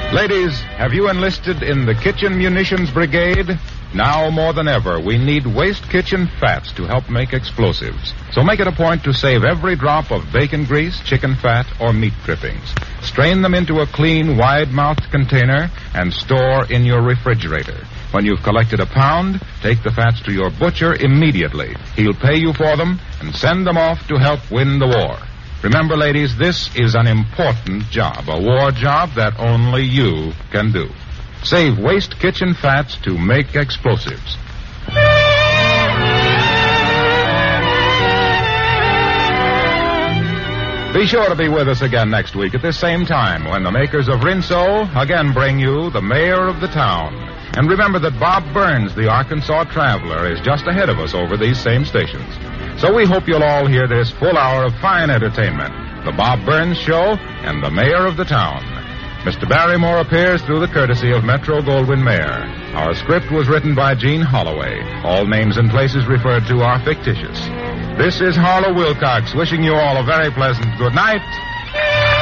Ladies, have you enlisted in the Kitchen Munitions Brigade? Now more than ever, we need waste kitchen fats to help make explosives. So make it a point to save every drop of bacon grease, chicken fat, or meat drippings. Strain them into a clean, wide-mouthed container and store in your refrigerator. When you've collected a pound, take the fats to your butcher immediately. He'll pay you for them and send them off to help win the war. Remember, ladies, this is an important job, a war job that only you can do. Save waste kitchen fats to make explosives. Be sure to be with us again next week at this same time when the makers of Rinso again bring you the mayor of the town. And remember that Bob Burns, the Arkansas Traveler, is just ahead of us over these same stations. So we hope you'll all hear this full hour of fine entertainment, the Bob Burns Show and the mayor of the town. Mr. Barrymore appears through the courtesy of Metro-Goldwyn-Mayer. Our script was written by Gene Holloway. All names and places referred to are fictitious. This is Harlow Wilcox wishing you all a very pleasant good night